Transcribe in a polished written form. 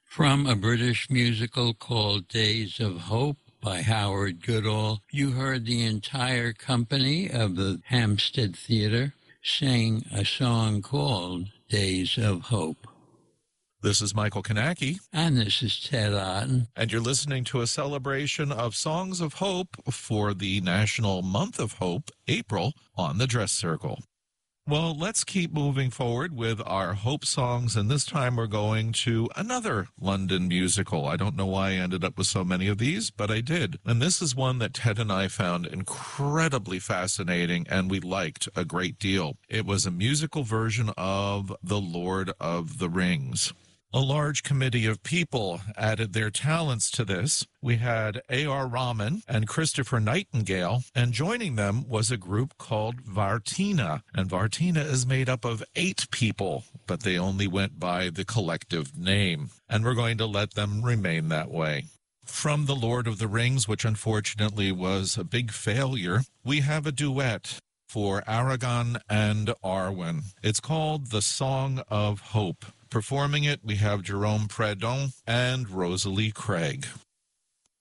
From a British musical called Days of Hope by Howard Goodall, you heard the entire company of the Hampstead Theatre sing a song called Days of Hope. This is Michael Kanacki. And this is Ted Otten. And you're listening to a celebration of Songs of Hope for the National Month of Hope, April, on the Dress Circle. Well, let's keep moving forward with our Hope songs, and this time we're going to another London musical. I don't know why I ended up with so many of these, but I did. And this is one that Ted and I found incredibly fascinating, and we liked a great deal. It was a musical version of The Lord of the Rings. A large committee of people added their talents to this. We had A.R. Rahman and Christopher Nightingale, and joining them was a group called Vartina. And Vartina is made up of 8 people, but they only went by the collective name. And we're going to let them remain that way. From The Lord of the Rings, which unfortunately was a big failure, we have a duet for Aragon and Arwen. It's called The Song of Hope. Performing it, we have Jerome Predon and Rosalie Craig.